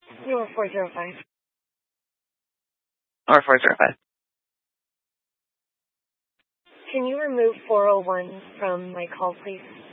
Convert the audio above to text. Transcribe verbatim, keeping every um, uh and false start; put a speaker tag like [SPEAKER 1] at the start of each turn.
[SPEAKER 1] Or four zero five.
[SPEAKER 2] Or four zero five.
[SPEAKER 1] Can you remove four oh one from my call, please?